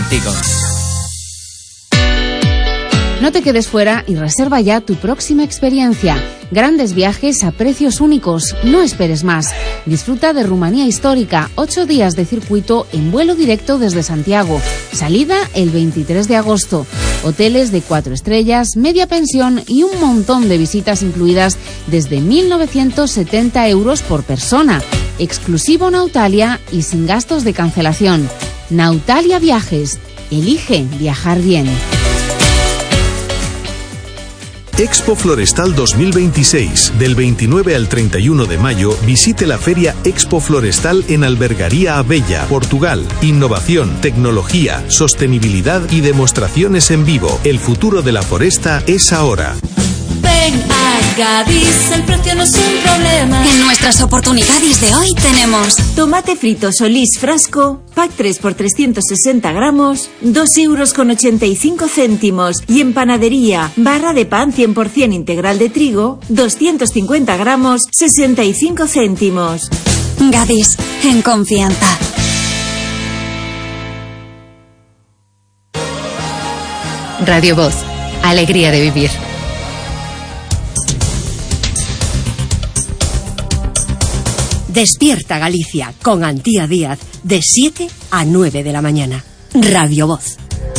contigo. No te quedes fuera y reserva ya tu próxima experiencia. Grandes viajes a precios únicos. No esperes más. Disfruta de Rumanía histórica. 8 días de circuito en vuelo directo desde Santiago. Salida el 23 de agosto. Hoteles de 4 estrellas, media pensión y un montón de visitas incluidas desde 1.970 euros por persona. Exclusivo Nautalia y sin gastos de cancelación. Nautalia Viajes. Elige viajar bien. Expo Florestal 2026. Del 29 al 31 de mayo, visite la Feria Expo Florestal en Albergaría Abella, Portugal. Innovación, tecnología, sostenibilidad y demostraciones en vivo. El futuro de la foresta es ahora. Ven a Gadis, el precio no es un problema. En nuestras oportunidades de hoy tenemos tomate frito Solís frasco, pack 3 por 360 gramos, 2,85 €. Y en panadería, barra de pan 100% integral de trigo, 250 gramos, 65 céntimos. Gadis, en confianza. Radio Voz, alegría de vivir. Despierta Galicia con Antía Díaz de 7 a 9 de la mañana. Radio Voz.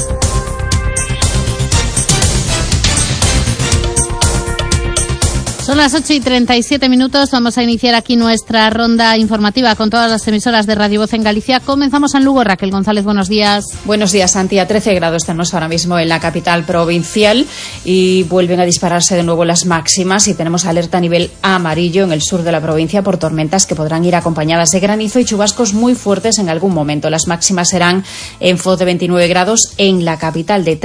Son las 8:37. Vamos a iniciar aquí nuestra ronda informativa con todas las emisoras de Radio Voz en Galicia. Comenzamos en Lugo. Raquel González, buenos días. Buenos días, Santi. A 13 grados tenemos ahora mismo en la capital provincial y vuelven a dispararse de nuevo las máximas y tenemos alerta a nivel amarillo en el sur de la provincia por tormentas que podrán ir acompañadas de granizo y chubascos muy fuertes en algún momento. Las máximas serán en Foz de 29 grados, en la capital de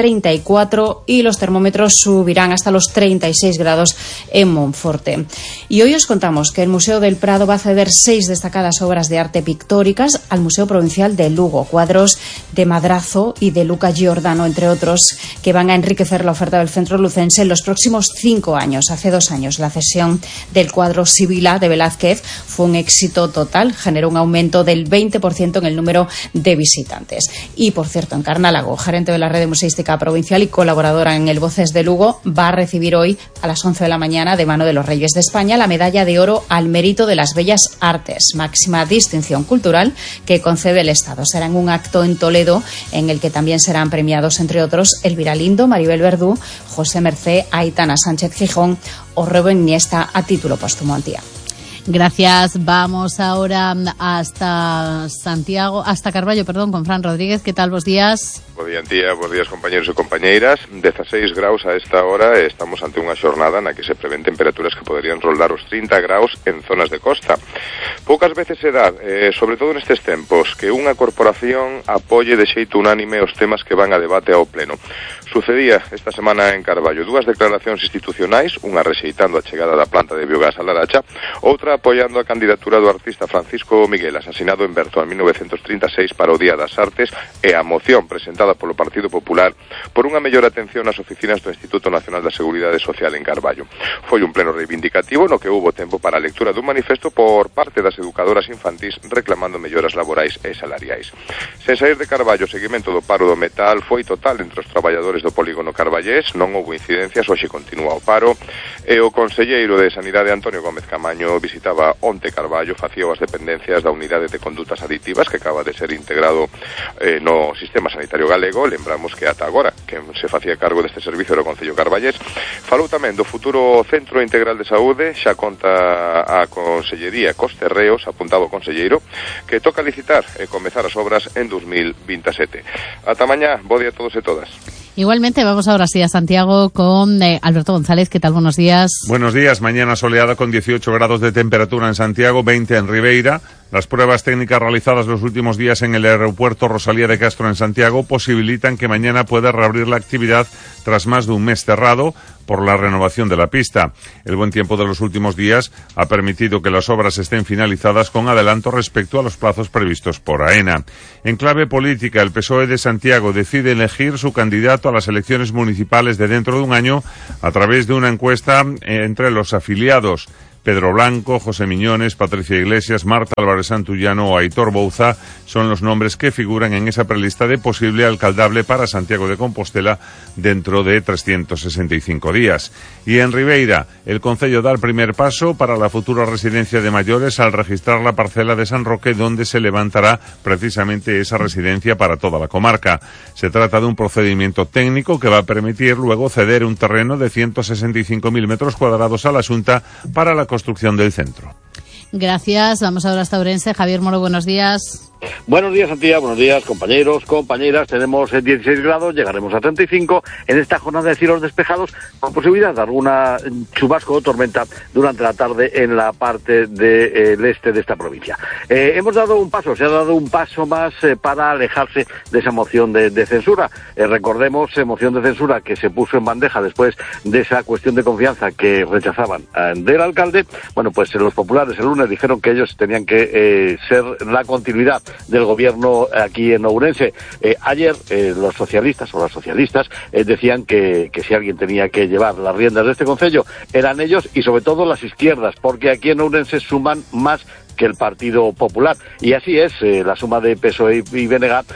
34 y los termómetros subirán hasta los 36 grados en Monforte. Y hoy os contamos que el Museo del Prado va a ceder 6 destacadas obras de arte pictóricas al Museo Provincial de Lugo, cuadros de Madrazo y de Luca Giordano, entre otros, que van a enriquecer la oferta del centro lucense en los próximos 5 años. Hace 2 años la cesión del cuadro Sibila de Velázquez fue un éxito total, generó un aumento del 20% en el número de visitantes. Y, por cierto, Encarna Lago, gerente de la Red Museística Provincial y colaboradora en el Voces de Lugo, va a recibir hoy a las 11 de la mañana de mano de los Reyes de España la medalla de oro al mérito de las bellas artes, máxima distinción cultural que concede el Estado. Será en un acto en Toledo en el que también serán premiados, entre otros, Elvira Lindo, Maribel Verdú, José Mercé, Aitana Sánchez Gijón o Rubén Niesta a título póstumo. Antía. Gracias. Vamos ahora hasta Carballo, con Fran Rodríguez. ¿Qué tal? Buenos días. Bo día, Antía. Bos días, compañeros e compañeiras. 16 graus a esta hora. Estamos ante unha xornada na que se prevén temperaturas que poderían roldar os 30 graus en zonas de costa. Poucas veces se dá, sobre todo nestes tempos, que unha corporación apoie de xeito unánime os temas que van a debate ao pleno. Sucedía esta semana en Carballo 2 declaracións institucionais, unha rexeitando a chegada da planta de biogás a Laracha, outra apoiando a candidatura do artista Francisco Miguel, asasinado en Berzo en 1936 para o Día das Artes, e a moción presentada polo Partido Popular por unha mellor atención nas oficinas do Instituto Nacional da Seguridade Social en Carballo. Foi un pleno reivindicativo no que houbo tempo para a lectura dun manifesto por parte das educadoras infantís reclamando melloras laborais e salariais. Sen sair de Carballo, o seguimento do paro do metal foi total entre os traballadores do polígono carballés, non houbo incidencias, hoxe continúa o paro, e o conselleiro de Sanidade Antonio Gómez Camaño visitaba onte Carballo, facía as dependencias da unidade de condutas aditivas que acaba de ser integrado no sistema sanitario galego. Lembramos que ata agora quen se facía cargo deste servicio era o Concello Carballés. Falou tamén do futuro Centro Integral de Saúde, xa conta a Consellería cos terreos, apuntaba o conselleiro, que toca licitar e comezar as obras en 2027. Ata mañá, bo día a todos e todas. Igualmente, vamos ahora sí a Santiago con Alberto González. ¿Qué tal? Buenos días. Buenos días. Mañana soleada con 18 grados de temperatura en Santiago, 20 en Ribeira. Las pruebas técnicas realizadas los últimos días en el aeropuerto Rosalía de Castro en Santiago posibilitan que mañana pueda reabrir la actividad tras más de un mes cerrado por la renovación de la pista. El buen tiempo de los últimos días ha permitido que las obras estén finalizadas con adelanto respecto a los plazos previstos por AENA. En clave política, el PSOE de Santiago decide elegir su candidato a las elecciones municipales de dentro de un año a través de una encuesta entre los afiliados. Pedro Blanco, José Miñones, Patricia Iglesias, Marta Álvarez Santullano o Aitor Bouza son los nombres que figuran en esa prelista de posible alcaldable para Santiago de Compostela dentro de 365 días. Y en Ribeira, el concello da el primer paso para la futura residencia de mayores al registrar la parcela de San Roque, donde se levantará precisamente esa residencia para toda la comarca. Se trata de un procedimiento técnico que va a permitir luego ceder un terreno de 165.000 metros cuadrados a la Xunta para la construcción del centro. Gracias. Vamos ahora hasta Ourense. Javier Moro, buenos días. Buenos días, Antía, buenos días, compañeros, compañeras. Tenemos 16 grados, llegaremos a 35 en esta jornada de cielos despejados, con posibilidad de alguna chubasco o tormenta durante la tarde en la parte del este de esta provincia. Se ha dado un paso más para alejarse de esa moción de censura. Recordemos, moción de censura que se puso en bandeja después de esa cuestión de confianza que rechazaban del alcalde. Bueno, pues los populares el lunes dijeron que ellos tenían que ser la continuidad del gobierno aquí en Ourense. Ayer los socialistas o las socialistas decían que si alguien tenía que llevar las riendas de este concello eran ellos y sobre todo las izquierdas, porque aquí en Ourense suman más que el Partido Popular. Y así es, la suma de PSOE y BNG